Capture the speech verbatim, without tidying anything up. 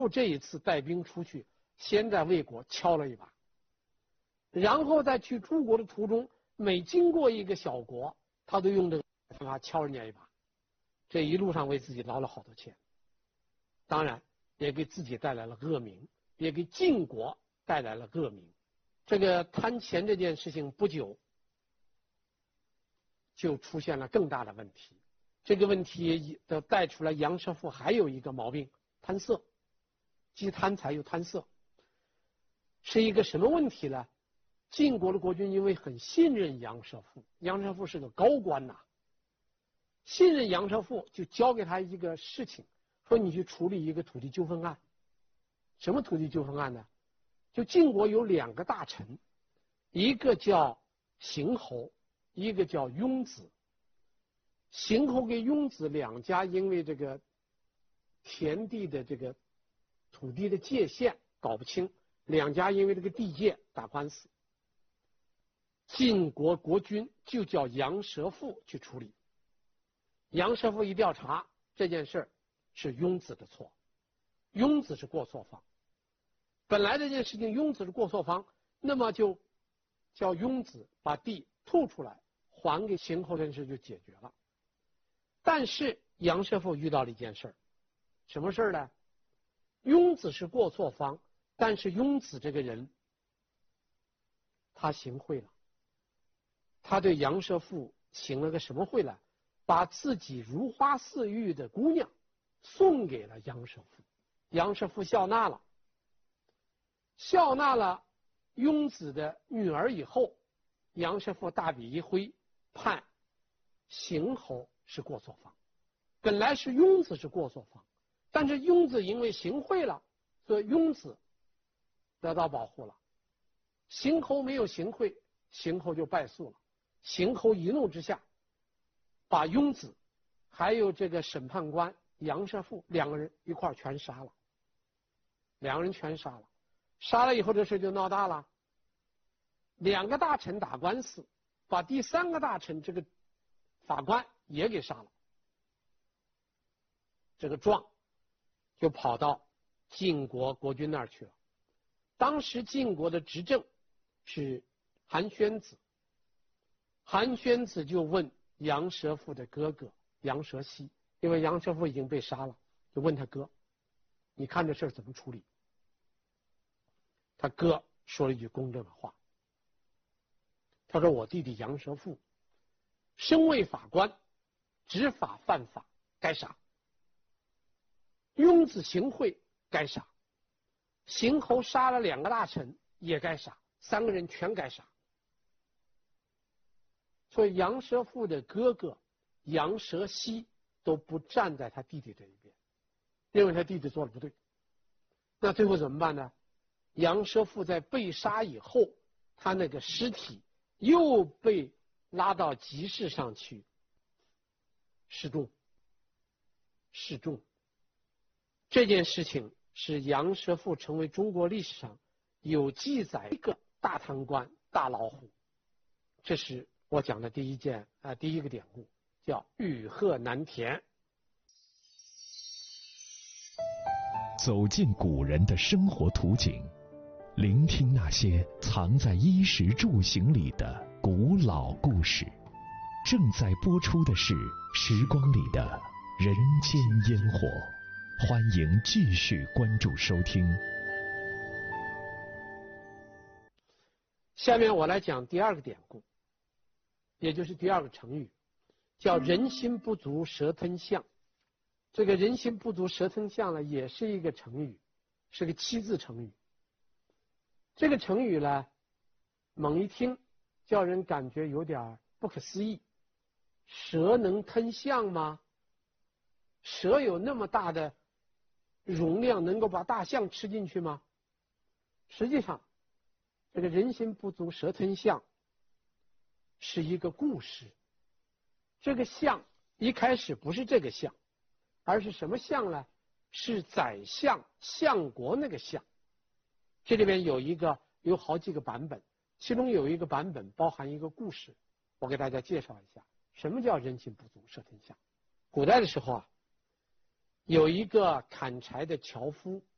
这一次带兵出去，先在魏国敲了一把，然后在去出国的途中，每经过一个小国，他都用这个办法敲人家一把。这一路上为自己捞了好多钱，当然也给自己带来了恶名，也给晋国带来了恶名。这个贪钱这件事情不久就出现了更大的问题。这个问题的带出来杨师傅还有一个毛病，贪色，既贪财又贪色。是一个什么问题呢？晋国的国君因为很信任杨师傅，杨师傅是个高官呐、啊，信任杨师傅就交给他一个事情，说你去处理一个土地纠纷案。什么土地纠纷案呢？就晋国有两个大臣，一个叫邢侯，一个叫雍子。邢侯跟雍子两家因为这个田地的这个土地的界限搞不清，两家因为这个地界打官司。晋国国君就叫杨蛇父去处理。杨蛇父一调查，这件事是雍子的错，雍子是过错方。本来这件事情雍子是过错方，那么就叫雍子把地吐出来还给邢侯，这件事就解决了。但是杨师傅遇到了一件事，什么事呢？雍子是过错方，但是雍子这个人他行贿了。他对杨师傅行了个什么贿呢？把自己如花似玉的姑娘送给了杨师傅。杨师傅笑纳了，笑纳了雍子的女儿以后，杨师傅大笔一挥，判邢侯是过错方。本来是雍子是过错方，但是雍子因为行贿了，所以雍子得到保护了。邢侯没有行贿，邢侯就败诉了。邢侯一怒之下，把雍子还有这个审判官杨师傅两个人一块全杀了。两个人全杀了，杀了以后这事就闹大了。两个大臣打官司，把第三个大臣这个法官也给杀了。这个状就跑到晋国国君那儿去了。当时晋国的执政是韩宣子，韩宣子就问杨蛇父的哥哥杨蛇息，因为杨蛇父已经被杀了，就问他哥，你看这事怎么处理？他哥说了一句公正的话，他说我弟弟杨蛇父身为法官，执法犯法，该杀。雍子行贿，该杀。邢侯杀了两个大臣，也该杀。三个人全该杀。所以杨蛇父的哥哥杨蛇息都不站在他弟弟这一边，认为他弟弟做的不对。那最后怎么办呢？杨蛇父在被杀以后，他那个尸体又被拉到集市上去示众。示众这件事情是杨蛇父成为中国历史上有记载一个大贪官大老虎。这是我讲的第一件啊、呃、第一个典故，叫与鹤南田。 走进古人的生活图景，聆听那些藏在衣食住行里的古老故事。正在播出的是《时光里的人间烟火》，欢迎继续关注收听。 下面我来讲第二个典故，也就是第二个成语，叫人心不足蛇吞象。这个人心不足蛇吞象呢，也是一个成语，是个七字成语。这个成语呢，猛一听叫人感觉有点不可思议。蛇能吞象吗？蛇有那么大的容量，能够把大象吃进去吗？实际上，这个人心不足蛇吞象是一个故事。这个象一开始不是这个象，而是什么象呢？是宰相相国那个象。这里边有一个有好几个版本，其中有一个版本包含一个故事，我给大家介绍一下。什么叫人心不足蛇吞象？古代的时候啊，有一个砍柴的樵夫，